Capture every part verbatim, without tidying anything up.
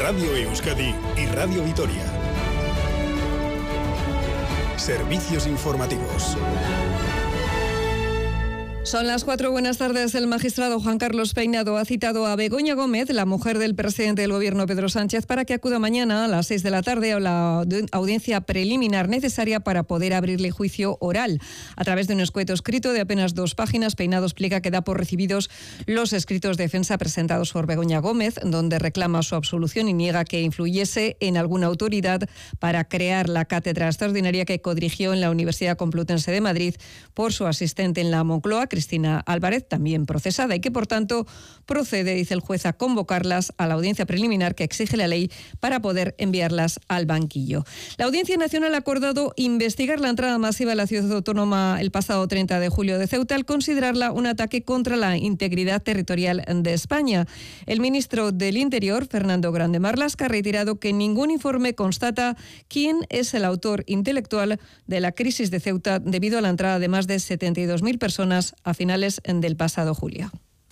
Radio Euskadi y Radio Vitoria. Servicios informativos. Son las cuatro, buenas tardes. El magistrado Juan Carlos Peinado ha citado a Begoña Gómez, la mujer del presidente del Gobierno Pedro Sánchez, para que acuda mañana a las seis de la tarde a la audiencia preliminar necesaria para poder abrirle juicio oral. A través de un escueto escrito de apenas dos páginas, Peinado explica que da por recibidos los escritos de defensa presentados por Begoña Gómez, donde reclama su absolución y niega que influyese en alguna autoridad para crear la cátedra extraordinaria que codirigió en la Universidad Complutense de Madrid por su asistente en la Moncloa, Cristina Álvarez, también procesada, y que por tanto procede, dice el juez, a convocarlas a la audiencia preliminar que exige la ley para poder enviarlas al banquillo. La Audiencia Nacional ha acordado investigar la entrada masiva a la ciudad autónoma el pasado treinta de julio de Ceuta al considerarla un ataque contra la integridad territorial de España. El ministro del Interior, Fernando Grande Marlaska, ha reiterado que ningún informe constata quién es el autor intelectual de la crisis de Ceuta debido a la entrada de más de setenta y dos mil personas a finales del pasado julio.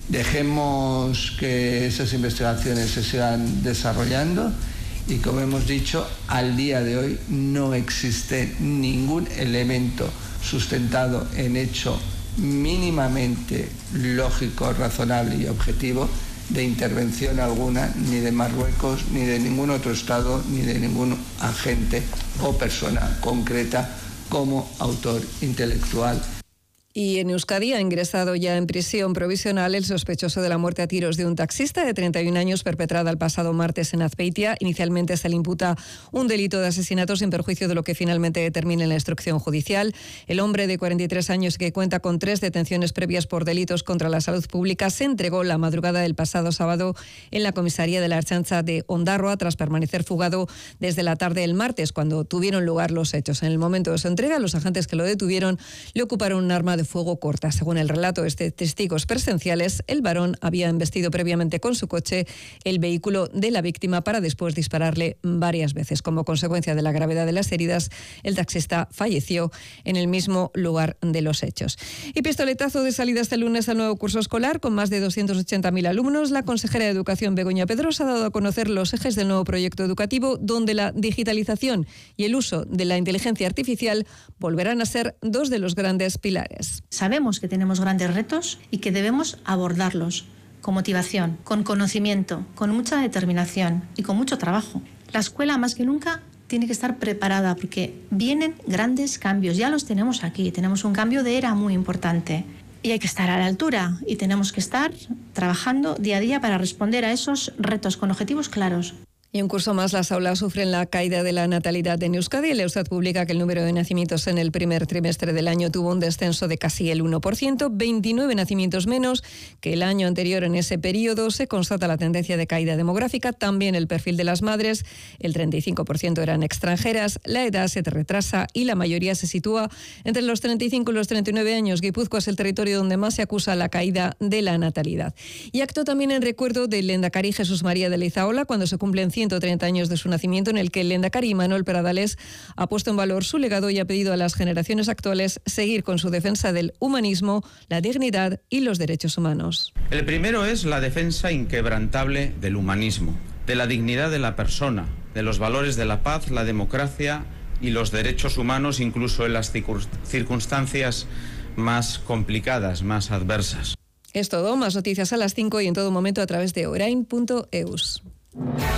Dejemos que esas investigaciones se sigan desarrollando y, como hemos dicho, al día de hoy no existe ningún elemento sustentado en hecho mínimamente lógico, razonable y objetivo de intervención alguna ni de Marruecos, ni de ningún otro Estado, ni de ningún agente o persona concreta como autor intelectual. Y en Euskadi ha ingresado ya en prisión provisional el sospechoso de la muerte a tiros de un taxista de treinta y un años perpetrada el pasado martes en Azpeitia. Inicialmente se le imputa un delito de asesinato sin perjuicio de lo que finalmente determine la instrucción judicial. El hombre de cuarenta y tres años, que cuenta con tres detenciones previas por delitos contra la salud pública, se entregó la madrugada del pasado sábado en la comisaría de la Ertzaintza de Ondarroa tras permanecer fugado desde la tarde del martes, cuando tuvieron lugar los hechos. En el momento de su entrega, los agentes que lo detuvieron le ocuparon un arma de fuego corta. Según el relato de testigos presenciales, el varón había embestido previamente con su coche el vehículo de la víctima para después dispararle varias veces. Como consecuencia de la gravedad de las heridas, el taxista falleció en el mismo lugar de los hechos. Y pistoletazo de salida este lunes al nuevo curso escolar con más de doscientos ochenta mil alumnos. La consejera de Educación, Begoña Pedrosa, ha dado a conocer los ejes del nuevo proyecto educativo, donde la digitalización y el uso de la inteligencia artificial volverán a ser dos de los grandes pilares. Sabemos que tenemos grandes retos y que debemos abordarlos con motivación, con conocimiento, con mucha determinación y con mucho trabajo. La escuela, más que nunca, tiene que estar preparada porque vienen grandes cambios. Ya los tenemos aquí. Tenemos un cambio de era muy importante y hay que estar a la altura y tenemos que estar trabajando día a día para responder a esos retos con objetivos claros. Y un curso más, las aulas sufren la caída de la natalidad en Euskadi. El Eustat publica que el número de nacimientos en el primer trimestre del año tuvo un descenso de casi el uno por ciento, veintinueve nacimientos menos que el año anterior. En ese periodo se constata la tendencia de caída demográfica, también el perfil de las madres, el treinta y cinco por ciento eran extranjeras, la edad se retrasa y la mayoría se sitúa entre los treinta y cinco y los treinta y nueve años. Guipúzcoa es el territorio donde más se acusa la caída de la natalidad. Y acto también en recuerdo del Lehendakari Jesús María de Leizaola, cuando se cumplen ciento treinta años de su nacimiento, en el que el Lehendakari Manuel Pradales ha puesto en valor su legado y ha pedido a las generaciones actuales seguir con su defensa del humanismo, la dignidad y los derechos humanos. El primero es la defensa inquebrantable del humanismo, de la dignidad de la persona, de los valores de la paz, la democracia y los derechos humanos, incluso en las circunstancias más complicadas, más adversas. Es todo, más noticias a las cinco y en todo momento a través de orain punto eus.